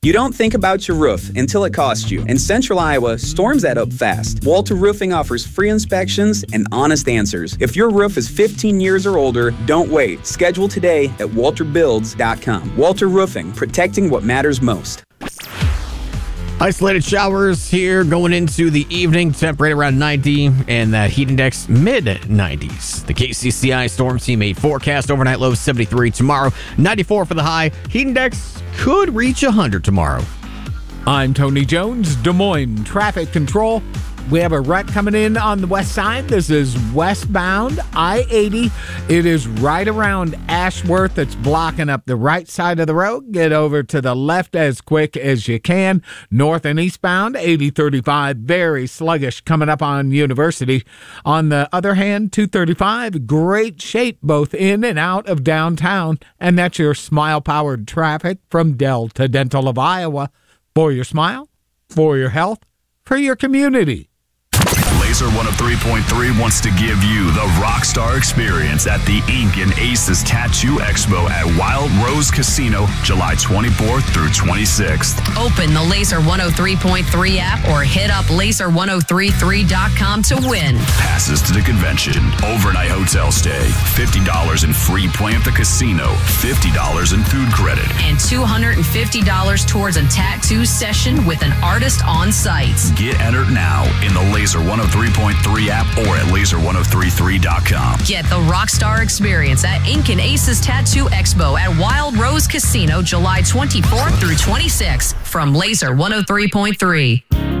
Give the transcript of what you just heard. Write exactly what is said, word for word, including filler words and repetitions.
You don't think about your roof until it costs you. In Central Iowa, storms add up fast. Walter Roofing offers free inspections and honest answers. If your roof is fifteen years or older, don't wait. Schedule today at walter builds dot com. Walter Roofing, protecting what matters most. Isolated showers here going into the evening. Temp right around ninety and that heat index mid nineties. The K C C I Storm Team eight forecast overnight low seventy-three tomorrow. ninety-four for the high. Heat index could reach one hundred tomorrow. I'm Tony Jones, Des Moines Traffic Control. We have a wreck coming in on the west side. This is westbound I eighty. It is right around Ashworth. It's blocking up the right side of the road. Get over to the left as quick as you can. North and eastbound, eighty thirty-five, very sluggish coming up on University. On the other hand, two thirty-five, great shape both in and out of downtown. And that's your smile-powered traffic from Delta Dental of Iowa. For your smile, for your health, for your community. Laser one oh three point three wants to give you the Rockstar experience at the Ink and Aces Tattoo Expo at Wild Rose Casino, July twenty-fourth through twenty-sixth. Open the Laser one oh three point three app or hit up laser ten thirty-three dot com to win. Passes to the convention, overnight hotel stay, fifty dollars in free play at the casino, fifty dollars in food credit, and two hundred fifty dollars towards a tattoo session with an artist on site. Get entered now in the Laser one oh three point three app or at laser ten thirty-three dot com. Get the Rockstar experience at Ink and Aces Tattoo Expo at Wild Rose Casino, July twenty-fourth through twenty-sixth from Laser one oh three point three.